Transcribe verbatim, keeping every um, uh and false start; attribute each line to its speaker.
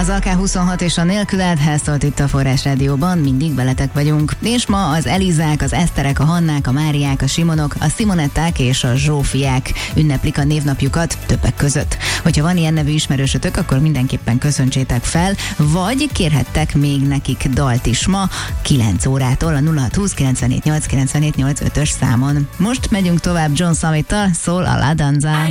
Speaker 1: az á ká huszonhat és a Nélküled, szólt itt a Forrás Rádióban, mindig veletek vagyunk. És ma az Elizák, az Eszterek, a Hannák, a Máriák, a Simonok, a Simonetták és a Zsófiák ünneplik a névnapjukat többek között. Hogyha van ilyen nevű ismerősötök, akkor mindenképpen köszöntsétek fel, vagy kérhettek még nekik dalt is ma kilenc órától a nulla hat húsz kilencvenhét nyolc kilencvenhét nyolc ötös számon. Most megyünk tovább John Summit-tal, szól a La Danza.